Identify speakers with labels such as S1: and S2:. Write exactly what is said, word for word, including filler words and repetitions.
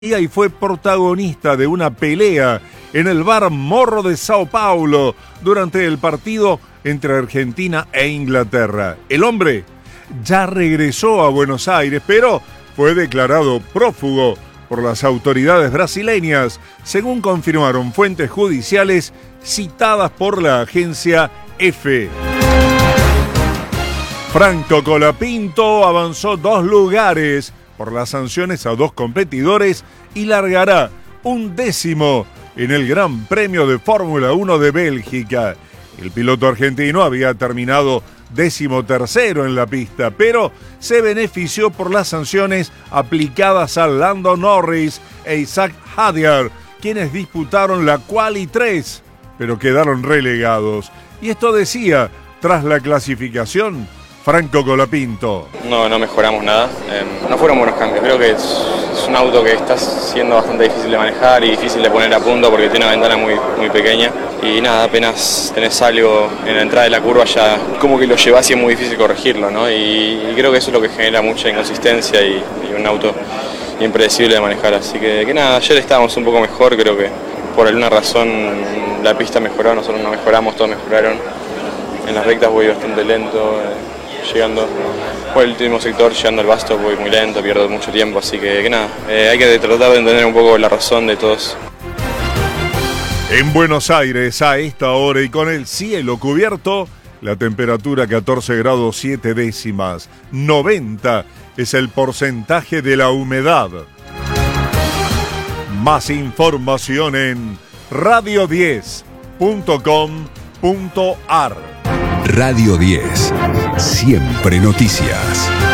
S1: y fue protagonista de una pelea en el bar Morro de Sao Paulo durante el partido entre Argentina e Inglaterra. El hombre ya regresó a Buenos Aires, pero fue declarado prófugo por las autoridades brasileñas, según confirmaron fuentes judiciales citadas por la agencia EFE. Franco Colapinto avanzó dos lugares por las sanciones a dos competidores y largará un décimo en el Gran Premio de Fórmula uno de Bélgica. El piloto argentino había terminado décimo tercero en la pista, pero se benefició por las sanciones aplicadas a Lando Norris e Isaac Hadjar, quienes disputaron la Quali tres, pero quedaron relegados. Y esto decía, tras la clasificación, Franco Colapinto.
S2: No, no mejoramos nada. Eh, no fueron buenos cambios. Creo que es, es un auto que está siendo bastante difícil de manejar y difícil de poner a punto porque tiene una ventana muy, muy pequeña. Y nada, apenas tenés algo en la entrada de la curva ya como que lo llevas y es muy difícil corregirlo, ¿no? Y, y creo que eso es lo que genera mucha inconsistencia y, y un auto impredecible de manejar. Así que, que nada, ayer estábamos un poco mejor. Creo que por alguna razón la pista mejoró, nosotros no mejoramos, todos mejoraron. En las rectas voy bastante lento. Eh, Llegando por el último sector, llegando al Basto, voy muy lento, pierdo mucho tiempo, así que, que nada, eh, hay que tratar de entender un poco la razón de todos.
S1: En Buenos Aires, a esta hora y con el cielo cubierto, la temperatura catorce grados siete décimas, noventa es el porcentaje de la humedad. Más información en radio diez punto com punto ar.
S3: Radio diez, siempre noticias.